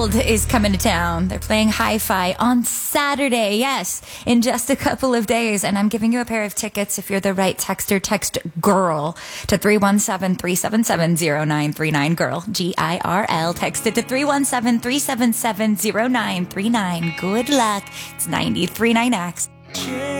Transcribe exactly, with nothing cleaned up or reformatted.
Gold is coming to town. They're playing Hi-Fi on Saturday. Yes, in just a couple of days. And I'm giving you a pair of tickets if you're the right texter. Text GIRL to three one seven, three seven seven, zero nine three nine. GIRL, G I R L. Text it to three one seven, three seven seven, zero nine three nine. Good luck. It's ninety-three point nine X.